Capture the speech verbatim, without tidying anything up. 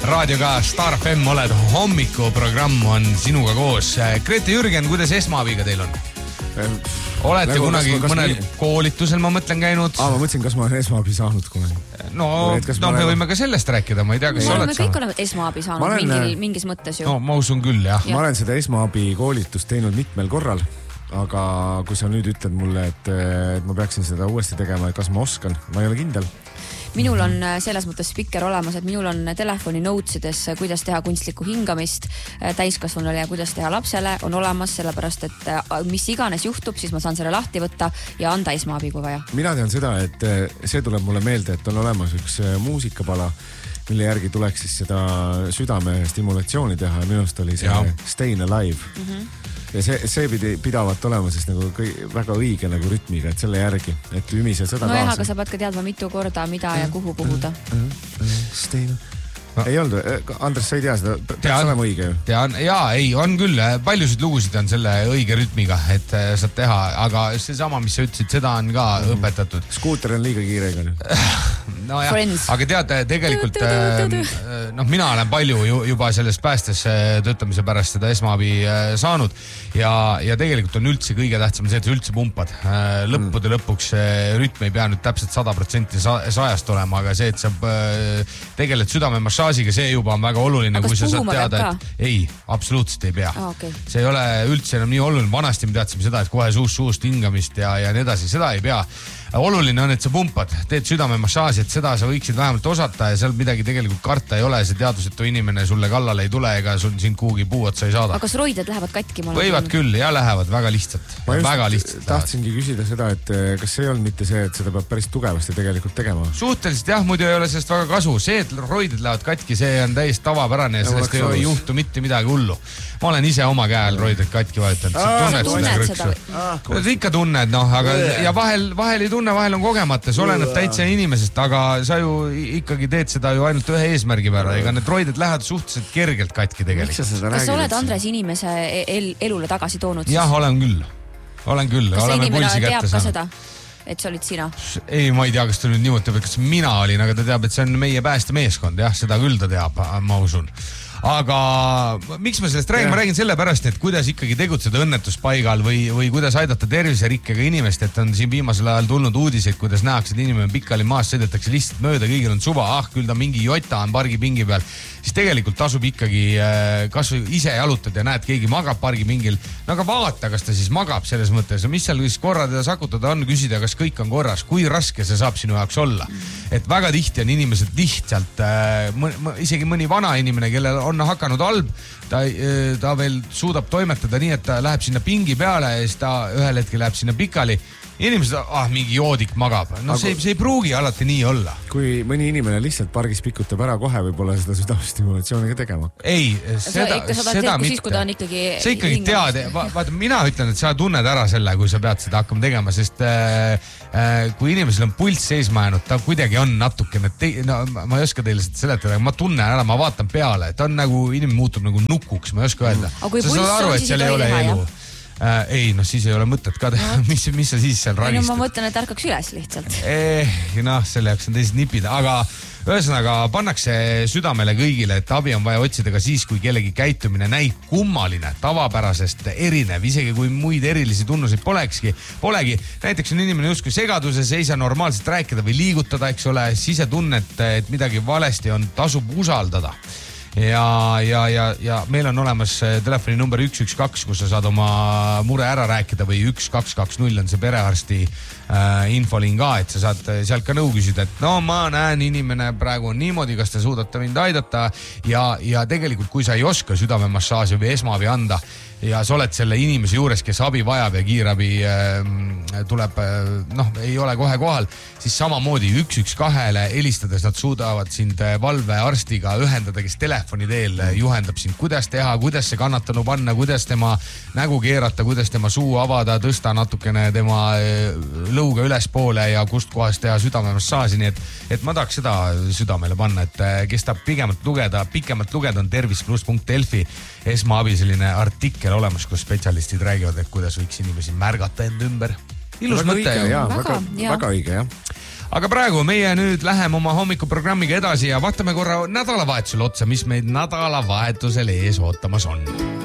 raadioga Star F M oled, hommikuprogramm on sinuga koos. Grete Jürgen, kuidas esmaabiga teil on? Olete nagu, kunagi kas, kas mõnel kas... koolitusel, ma mõtlen, käinud? Aa, ma mõtlesin, kas ma olen esmaabi saanud kunagi. No, no me võime ka sellest rääkida, ma ei tea, kas me oled saanud. Me kõik oleme esmaabi saanud olen... mingil, mingis mõttes ju. No, ma usun küll, jah. Ja. Ma olen seda esmaabi koolitust teinud mitmel korral, aga kui sa nüüd ütled mulle, et, et ma peaksin seda uuesti tegema, kas ma oskan, ma ei ole kindel. Minul on selles mõttes spikker olemas, et minul on telefoni notesides, kuidas teha kunstlikku hingamist täiskasvanule ja kuidas teha lapsele, on olemas sellepärast, et mis iganes juhtub, siis ma saan selle lahti võtta ja anda esmaabi kui vaja. Mina tean seda, et see tuleb mulle meelde, et on olemas üks muusikapala, mille järgi tuleks siis seda südame stimulatsiooni teha ja minust oli see ja. Stayin' Alive. Mm-hmm. Ja see, see pidi pidavat olema siis nagu kõi, väga õige nagu rütmiga, et selle järgi, et ümise seda no kaasa. No jah, aga sa pead ka teadma mitu korda, mida ja kuhu puhuda. Stayin' no. Ei olnud, Andres, sa ei tea seda, peaks olema õige ju? Tean, jaa, ei, on küll, paljusid lugusid on selle õige rütmiga, et saad teha, aga see sama, mis sa ütlesid, seda on ka mm. õpetatud. Skuuter on liiga kiirega nüüd. No jah, aga tead, tegelikult noh, mina olen palju juba selles päästes töötamise pärast seda esmaabi saanud ja, ja tegelikult on üldse kõige tähtsam see, et sa üldse pumpad. Lõppude lõpuks rütm ei pea nüüd täpselt sada protsenti sajast olema, aga see, et sa tegeled südamemassaažiga, see juba on väga oluline, kui sa saad teada, et ei, absoluutselt ei pea. Ah, okay. See ei ole üldse enam nii oluline. Vanasti me teadsime seda, et kohe suust suust hingamist ja, ja nii edasi, seda ei pea. Oluline on, et sa pumpad, teed südamemassaaži, et seda sa võiksid vähemalt osata ja seal midagi tegelikult karta ei ole, see teadusetu inimene sulle kallale ei tule ega sul siin kuhugi puu otsa ei saada. Aga kas roided lähevad katki? Võivad küll ja lähevad väga lihtsalt. Ma just väga lihtsalt tahtsingi küsida seda, et kas see ei olnud mitte see, et seda peab päris tugevasti tegelikult tegema? Suhteliselt jah, muidu ei ole sellest väga kasu. See, et roided lähevad katki, see on täiesti tavapärane ja sellest ei juhtu mitte midagi hullu. Ma olen ise oma käel roided katki vajutanud. Sa tunned seda? Ikka tunned, noh, aga ja vahel, vahel ei tunne, vahel on kogemata, see oleneb täitsa inimesest, aga sa ju ikkagi teed seda ju ainult ühe eesmärgi pära, ega need roided lähevad suhteliselt kergelt katki tegelikult. Kas sa oled Andres inimese el elule tagasi toonud? Jah, olen küll. Olen küll. Kas see inimene teab ka seda, et see olid sina? Ei, ma ei tea, kas ta nüüd niimoodi teab, kas mina olin, aga ta teab, et see on meie päästemeeskond, jah, seda küll ta teab, ma usun. Aga miks ma sellest räägin? Ma räägin selle pärast, et kuidas ikkagi tegutseda õnnetuspaigal või, või kuidas aidata terviserikkega inimest, et on siin viimasel ajal tulnud uudiseid, kuidas nähakse, et inimene pikali maas sõidetakse lihtsalt mööda, kõigil on suva, ah, küll ta mingi jota on pargipingi peal, siis tegelikult tasub ikkagi kas või ise jalutad ja näed, keegi magab pargipingil, no aga vaata, kas ta siis magab selles mõttes, mis seal siis korra teda sakutada on, küsida, kas kõik on korras, kui raske see saab sinu jaoks olla. Et väga tihti on inimesed lihtsalt, isegi mõni vana inimene, kellel on hakanud halb, ta, ta veel suudab toimetada nii, et ta läheb sinna pingi peale ja siis ta ühel hetkel läheb sinna pikali. Inimesed, ah, mingi joodik magab. No see, see ei pruugi alati nii olla. Kui mõni inimene lihtsalt pargis pikutab ära kohe, võib-olla seda südamestimulatsiooniga tegema. Ei, seda, seda mitte. Siis, kui ta on ikkagi... See ikkagi tead, va, vaata, mina ütlen, et sa tunned ära selle, kui sa pead seda hakkama tegema, sest äh, äh, kui inimesel on pulss seisma jäänud, ta kuidagi on natukene, te, no, ma ei oska teile seda seletada, ma tunnen ära, ma vaatan peale, ta on nagu, inimene muutub nagu nukuks, ma ei oska öelda. Aga kui pulss on, siis ei tohi teha, jah? Äh, ei, noh, siis ei ole mõtet ka teha. No. Mis, mis sa siis seal ragistad? No, ma mõtlen, et ärkaks üles lihtsalt. Eh, noh, selle jaoks on teised nipid, aga ühesõnaga pannakse südamele kõigile, et abi on vaja otsida ka siis, kui kellegi käitumine näib kummaline, tavapärasest erinev, isegi kui muid erilisi tunnuseid polekski, polegi. Näiteks on inimene justkui segaduses, ei saa normaalselt rääkida või liigutada, eks ole, siis tunned, et midagi valesti on, tasub usaldada. Ja, ja, ja, ja meil on olemas telefoni number üks üks kaks, kus sa saad oma mure ära rääkida või üks kaks kaks null on see perearsti äh, infolin ka, et sa saad sealt ka nõu küsida, et no ma näen, inimene praegu on niimoodi, kas te suudate mind aidata ja, ja tegelikult kui sa ei oska südamemassaaži või esmaabi anda ja sa oled selle inimese juures, kes abi vajab ja kiirabi äh, tuleb, äh, noh, ei ole kohe kohal, siis samamoodi üks üks kahele helistades nad suudavad sind valvearstiga ühendada, kes telefoni teel juhendab sind, kuidas teha, kuidas see kannatanu panna, kuidas tema nägu keerata, kuidas tema suu avada, tõsta natukene tema lõuga ülespoole ja kust kohast teha südamemassaaži, nii et, et ma tahaks seda südamele panna, et kes tahab pigemalt lugeda, pikemalt lugeda on tervis plus punkt delfi esmaabi selline artikkel olemas, kus spetsialistid räägivad, et kuidas võiks inimesi märgata end ümber. Ilus väga mõte õige, ju. Jaa, väga, väga, väga õige, jah. aga praegu meie nüüd läheme oma hommikuprogrammiga edasi ja vaatame korra nädalavahetusele otsa, mis meid nädalavahetusel ees ootamas on.